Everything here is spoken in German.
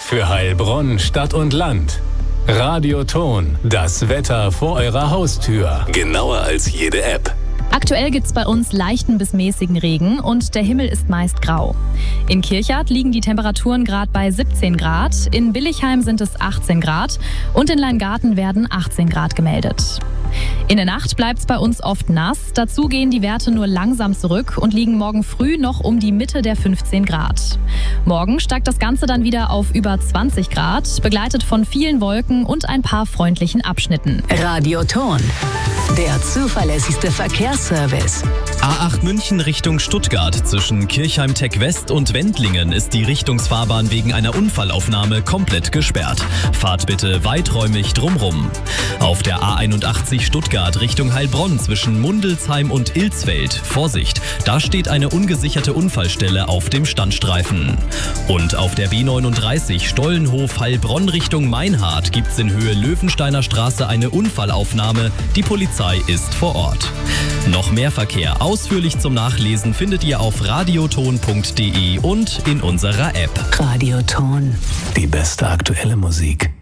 Für Heilbronn, Stadt und Land. Radioton, das Wetter vor eurer Haustür. Genauer als jede App. Aktuell gibt's bei uns leichten bis mäßigen Regen und der Himmel ist meist grau. In Kirchhardt liegen die Temperaturen gerade bei 17 Grad, in Billichheim sind es 18 Grad und in Leingarten werden 18 Grad gemeldet. In der Nacht bleibt's bei uns oft nass, dazu gehen die Werte nur langsam zurück und liegen morgen früh noch um die Mitte der 15 Grad. Morgen steigt das Ganze dann wieder auf über 20 Grad, begleitet von vielen Wolken und ein paar freundlichen Abschnitten. Radioton, der zuverlässigste Verkehrsservice. A8 München Richtung Stuttgart. Zwischen Kirchheim-Tech West und Wendlingen ist die Richtungsfahrbahn wegen einer Unfallaufnahme komplett gesperrt. Fahrt bitte weiträumig drumrum. Auf der A81 Stuttgart Richtung Heilbronn zwischen Mundelsheim und Ilsfeld. Vorsicht, da steht eine ungesicherte Unfallstelle auf dem Standstreifen. Und auf der B39 Stollenhof Heilbronn Richtung Meinhardt gibt's in Höhe Löwensteiner Straße eine Unfallaufnahme. Die Polizei ist vor Ort. Noch mehr Verkehr ausführlich zum Nachlesen findet ihr auf radioton.de und in unserer App. Radioton. Die beste aktuelle Musik.